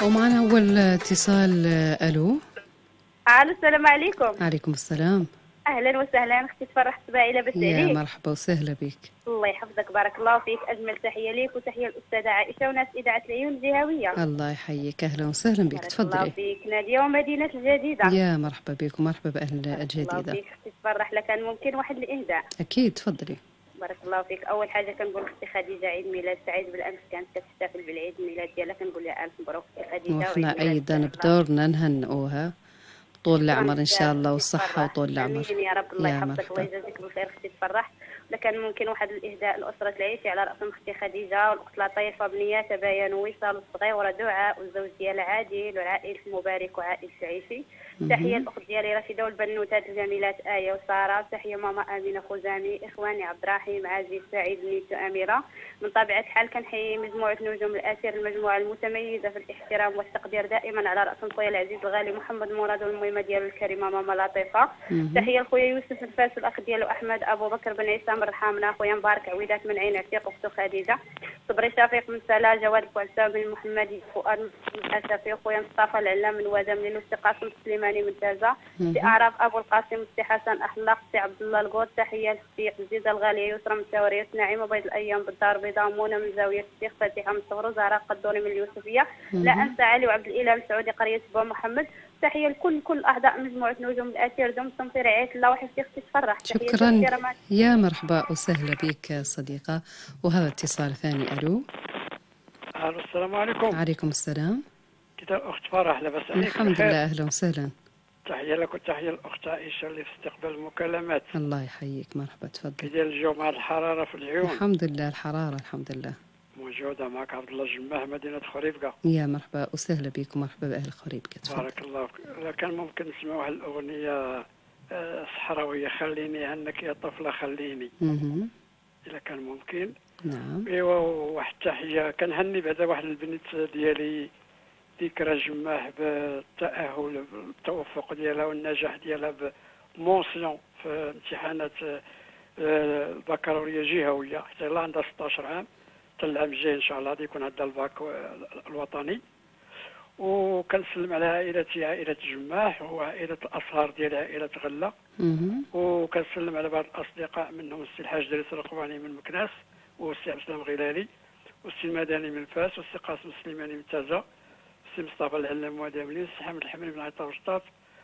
ومعنا أول اتصال. ألو. السلام عليكم. عليكم السلام. اهلا وسهلا اختي تفرح تباعي، لاباس يا عليك؟ مرحبا وسهلا بك. الله يحفظك، بارك الله فيك. اجمل تحيه ليك وتحيه الاستاذه عائشه وناس اذاعه العيون الجهويه. الله يحييك، أهلا وسهلا بك، بارك الله تفضلي. فيك. ناديه ومدينه الجديده. يا مرحبا بك ومرحبا بأهل بارك الله الجديدة. فيك اختي تفرح، لك كان ممكن واحد الاهداء؟ أكيد تفضلي. بارك الله فيك. اول حاجه كنقول اختي خديجه عيد ميلاد سعيد، بالامس كانت كتحتفل بالعيد الميلاد ديالها، كنقول لها الف مبروك اختي خديجه وعيد وإحنا ميلاد أيضا سعيد. بدورنا نهنئوها طول شكرا العمر إن شاء بزاف الله، اختي والصحة تفرح. وطول العمر. امين يا رب، الله يا يحفظك، الله مرحبا. يجازيك بالخير اختي تفرح. لكان ممكن واحد الاهداء لاسره العيشي على راسهم اختي خديجه والاخت لطيفه بنياتها بيان ووصال والصغيره دعاء والزوج ديالها عادل والعائله المبارك وعائله العيشي. تحيه الاخت ديالي رشيده والبنوتات الجميلات ايه وساره. تحيه ماما امينه خزامي، اخواني عبد الرحيم عزيز سعيد نيتو اميره. من طبيعه الحال كنحيي مجموعه نجوم الاسير، المجموعه المتميزه في الاحترام والتقدير دائما، على راسهم خويا العزيز الغالي محمد مراد والمهمه ديالو الكريمه ماما لطيفه. تحيه لخويا يوسف الفاس والاخ ديالو احمد ابو بكر بن عصام الرحامنا، خويا مبارك عويدات من عين عتيق، اخته خديجه صبري شفيق من سلا، جواد الكوعسان بن المحمدي، فؤاد من الاسفي، خويا مصطفى العلام من وادم من الاستي قاسم السليماني من تازه، سي اعراف ابو القاسم، سي حسن اخلاق، سي عبد الله القوط. تحيه للسي الزيده الغاليه يسرى من تاوريه نعيمه بيض الايام بالدار بيضاء، منى من زاويه الشيخ، فاتحه من صغرو، زهراء قدوري من اليوسفيه، لا انسى علي وعبد الاله من سعودي قريه بو محمد. تحيه لكل اعضاء مجموعه نجوم الاسير، دمتم في رعايه الله وحفظ اختي تفرح. شكرا. يا مرحبا وسهلا بك صديقة. وهذا اتصال ثاني. ألو. السلام عليكم. عليكم السلام. كده أخت فرح، لاباس عليك؟ الحمد لله، أهلا وسهلا. تحية لك وتحية للأخت عائشة اللي في استقبال المكالمات. الله يحييك، مرحبا تفضل. كي داير الجو مع الحرارة في العيون؟ الحمد لله الحرارة الحمد لله موجودة. معك عبد الله جماه، مدينة خريبكة. يا مرحبا وسهلا بك ومرحبا بأهل خريبكة، تفضل. بارك الله فيك. إذا كان ممكن نسمع واحد الأغنية صحراوية، خليني عنك يا طفلة خليني. إذا كان ممكن. نعم. إيوا، واحد التحية كنهني بعدا واحد البنت ديالي ذكرى جماه بالتأهل بالتوفق ديالها والنجاح ديالها بمونسيون في امتحانات البكالوريا جهوية، حتى الله عندها 16 عام، حتى العام الجاي إن شاء الله غادي يكون عندها الباك الوطني. وكنسلم على عائلتي، عائلة جماح وعائلة الأصهار ديال عائلة غلة. وكنسلم على بعض الأصدقاء منهم السي الحاج دريس الرقباني من مكناس، والسي عبد السلام غلالي، والسي المدني من فاس، والسي قاسم السليماني من تازا، والسي مصطفى العلام واداملي، والسي حامد الحمري من عطا وشطاط،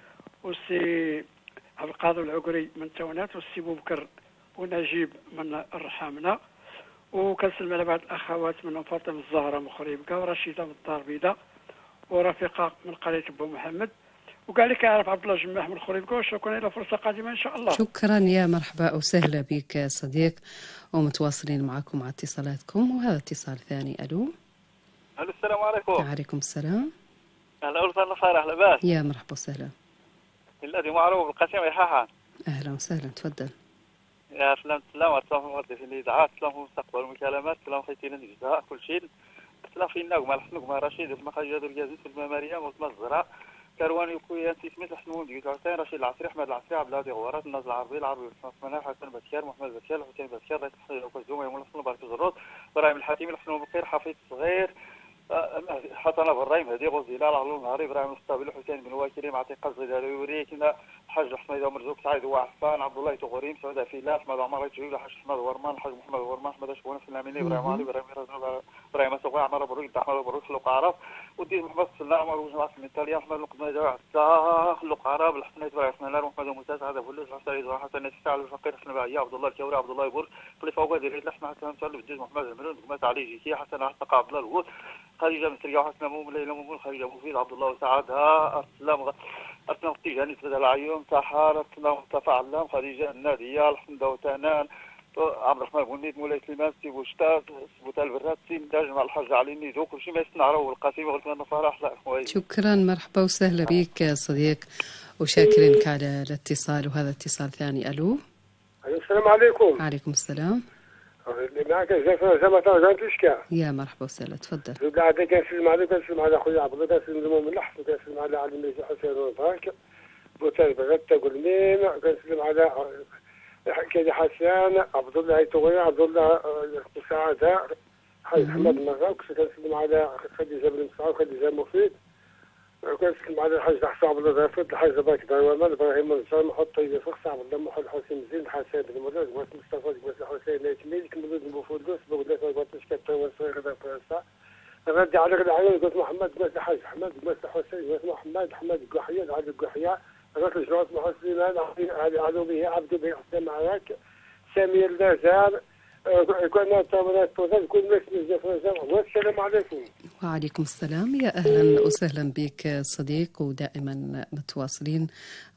والسي عبد القادر العقري من تونات، والسي بوبكر ونجيب من الرحامنة. وكنسلم على بعض الأخوات منهم فاطمة الزهرة من خريبكة، ورشيدة من الدار البيضاء، ورفيقة من قرية بو محمد، وكاع اللي كيعرف عبد الله جماح من خريبكة. وشكرا، إلى فرصة قادمة إن شاء الله. شكرا، يا مرحبا وسهلا بك صديق، ومتواصلين معكم مع اتصالاتكم. وهذا اتصال ثاني. ألو. السلام عليكم. عليكم السلام. أهلا وسهلا فرح، لاباس؟ يا مرحبا وسهلا. الذي معروف بالقسيم يحاحا. أهلا وسهلا، تفضل. يا سلام السلام، سلام في الإذاعات، سلام في المستقبل والمكالمات، سلام في الجزاء كل شيء، سلام في النغمة الحنوك مع رشيد المخرجات الجازيس المريم وسمى الزراء كرواني وكويا نسيت مثل حسنون ديك عثمان رشيد العصري أحمد العصري عبد الهادي غوارات الناس العربي عثمان حسن بكير محمد بكير حسين بكير رئيس الحي وكزوم يوم الحسن بارك الزروط إبراهيم الحاتمي الحسن بكير حفيظ صغير حسن ابراهيم هدي غزيلة العلوم نهاري ابراهيم الصابي حسين بن واكريم عطيق الزيداري يوريكنا الحاج حميد مرزوق سعيد وعفان عبد الله تغريم سعود عفيله احمد عمر جويل الحاج احمد ورمان الحاج محمد ورمان احمد اشبون في الاميني ابراهيم علي ابراهيم سوقي عمر بروك احمد بروك خلق عرف ودير محمد سلام عمر جماعه من ايطاليا احمد القدمه جوع خلق عرب الحسن ابراهيم حسن محمد موسى هذا فلوس حسن حسن فعل الفقير حسن بعيا عبد الله الكوري عبد الله يبور اللي فوق دير احمد حسن سالم الدين محمد المرون محمد علي جيكي حسن عتق عبد الله الغوث خديجه مصريه وحسن موم ليلى موم خديجه مفيد عبد الله وسعادها السلام أرسنال التيجاني سيد العيون سحار أرسنال مصطفى علام خديجة النادية الحمد وتانان عبد الرحمن بنيت مولاي سليمان سي بوشتاز بوتال البرات سي مداج مع الحاج علي النيدو كل شيء ما يصنع روح القاسم قلت لنا فرح لا خويا. شكرا، مرحبا وسهلا بك صديق، وشاكرينك على الاتصال. وهذا اتصال ثاني. ألو. السلام عليكم. عليكم السلام. معك زعما تشكى. يا مرحبا وسهلا، تفضل. بعد كنسلم عليك، كنسلم على خويا عبد الله، كنسلم من لحظة، كنسلم على علي الميزي حسين وفاك بوتال بغتا قلمين، كنسلم على كيدي حسان عبد الله تغيا عبد الله سعادة حاج حماد المغاوك، كنسلم على خديجه بن مسعود وخديجه مفيد، وكنسلم على الحاج حسن عبد الله زافت، الحاج باك داومان، ابراهيم النجار، محمد طيب فخس، عبد الله محمد حسين زين، حسين بن مولاد، مصطفى حسين نايتميل، كمدود بوفودوس، بغداد وقتاش كتاوى صغير هذا فرنسا. غادي على العيون قلت محمد قلت الحاج احمد قلت حسين قلت محمد حماد القحيه على القحيه قلت الجواد محسن على به عبد به حسين معاك سامي اللازار كنا تمرات توزن كل ناس من والسلام عليكم. وعليكم السلام، يا أهلا وسهلا بك صديق، ودائما متواصلين